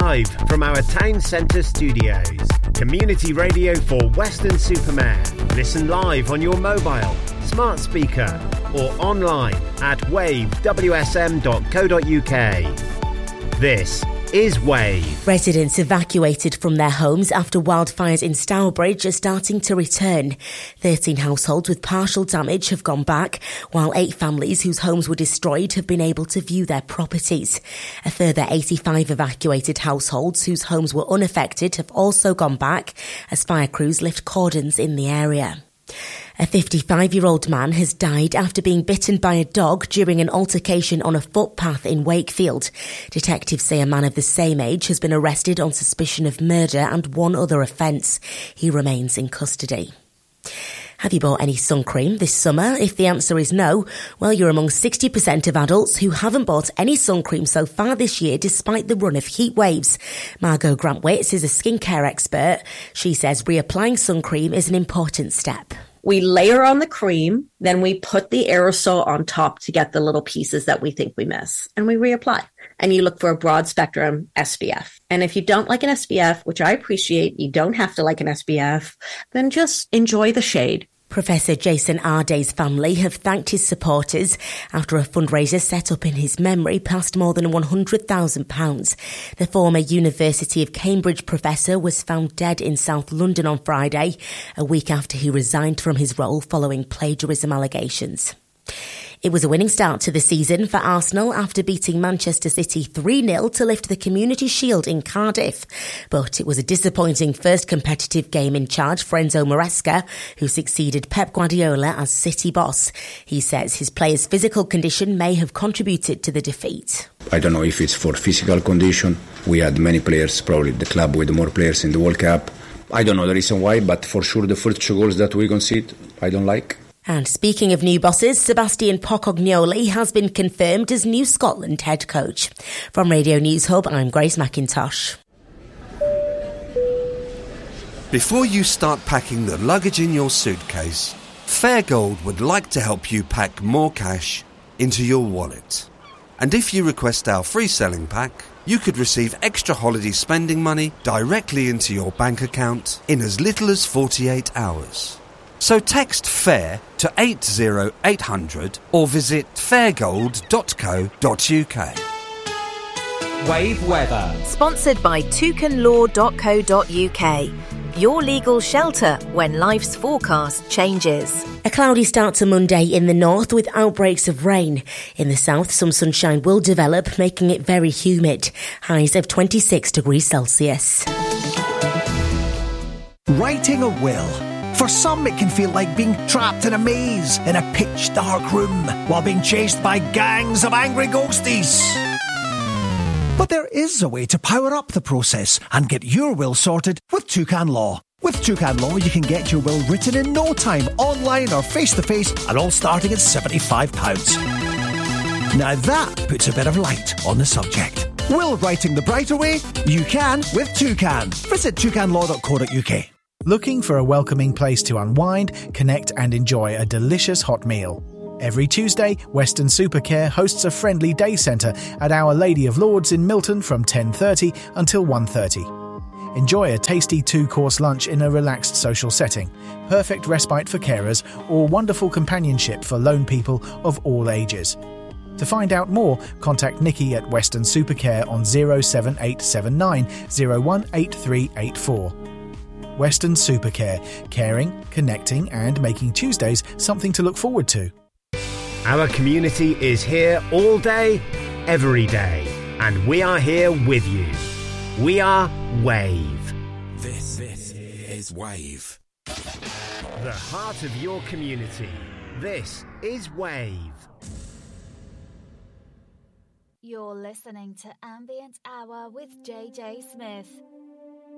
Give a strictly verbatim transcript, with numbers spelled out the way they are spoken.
live from our town centre studios. Community radio for Weston-super-Mare. Listen live on your mobile, smart speaker or online at wave w s m dot co dot u k. This is Wave. Residents evacuated from their homes after wildfires in Stourbridge are starting to return. thirteen households with partial damage have gone back, while eight families whose homes were destroyed have been able to view their properties. A further eighty-five evacuated households whose homes were unaffected have also gone back as fire crews lift cordons in the area. A fifty-five-year-old man has died after being bitten by a dog during an altercation on a footpath in Wakefield. Detectives say a man of the same age has been arrested on suspicion of murder and one other offence. He remains in custody. Have you bought any sun cream this summer? If the answer is no, well, you're among sixty percent of adults who haven't bought any sun cream so far this year despite the run of heat waves. Margot Grant-Witz is a skincare expert. She says reapplying sun cream is an important step. We layer on the cream, then we put the aerosol on top to get the little pieces that we think we miss, and we reapply. And you look for a broad spectrum S P F. And if you don't like an S P F, which I appreciate, you don't have to like an S P F, then just enjoy the shade. Professor Jason Arday's family have thanked his supporters after a fundraiser set up in his memory passed more than one hundred thousand pounds. The former University of Cambridge professor was found dead in South London on Friday, a week after he resigned from his role following plagiarism allegations. It was a winning start to the season for Arsenal after beating Manchester City three nil to lift the Community Shield in Cardiff. But it was a disappointing first competitive game in charge for Enzo Maresca, who succeeded Pep Guardiola as City boss. He says his players' physical condition may have contributed to the defeat. I don't know if it's for physical condition. We had many players, probably the club with more players in the World Cup. I don't know the reason why, but for sure the first two goals that we conceded, I don't like. And speaking of new bosses, Sebastian Pocognoli has been confirmed as new Scotland head coach. From Radio News Hub, I'm Grace McIntosh. Before you start packing the luggage in your suitcase, Fairgold would like to help you pack more cash into your wallet. And if you request our free selling pack, you could receive extra holiday spending money directly into your bank account in as little as forty-eight hours. So text FAIR to eight zero eight hundred or visit fairgold dot co dot u k. Wave weather. Sponsored by toucan law dot co dot u k. Your legal shelter when life's forecast changes. A cloudy start to Monday in the north with outbreaks of rain. In the south, some sunshine will develop, making it very humid. Highs of twenty-six degrees Celsius. Writing a will. For some, it can feel like being trapped in a maze in a pitch-dark room while being chased by gangs of angry ghosties. But there is a way to power up the process and get your will sorted with Toucan Law. With Toucan Law, you can get your will written in no time, online or face-to-face, and all starting at seventy-five pounds. Now that puts a bit of light on the subject. Will writing the brighter way? You can with Toucan. Visit toucan law dot co dot u k. Looking for a welcoming place to unwind, connect and enjoy a delicious hot meal? Every Tuesday, Weston Supercare hosts a friendly day centre at Our Lady of Lourdes in Milton from ten thirty until one thirty. Enjoy a tasty two-course lunch in a relaxed social setting, perfect respite for carers, or wonderful companionship for lone people of all ages. To find out more, contact Nikki at Weston Supercare on zero seven eight seven nine zero one eight three eight four. Weston Supercare, caring, connecting and making Tuesdays something to look forward to. Our community is here all day, every day, and we are here with you. We are Wave. This, this is Wave. The heart of your community. This is Wave. You're listening to Ambient Hour with J J Smith.